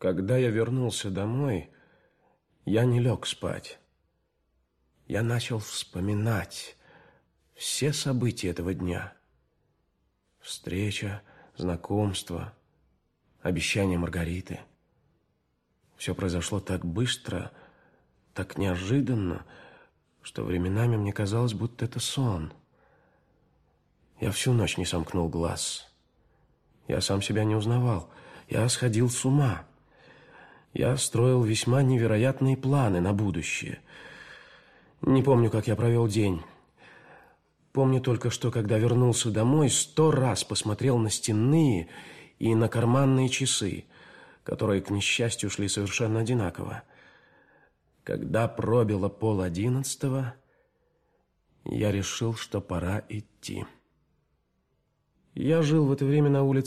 Когда я вернулся домой, я не лег спать. Я начал вспоминать все события этого дня. Встреча, знакомство, обещание Маргариты. Все произошло так быстро, так неожиданно, что временами мне казалось, будто это сон. Я всю ночь не сомкнул глаз. Я сам себя не узнавал. Я сходил с ума. Я строил весьма невероятные планы на будущее. Не помню, как я провел день. Помню только, что, когда вернулся домой, 100 раз посмотрел на стенные и на карманные часы, которые, к несчастью, шли совершенно одинаково. Когда пробило 10:30, я решил, что пора идти. Я жил в это время на улице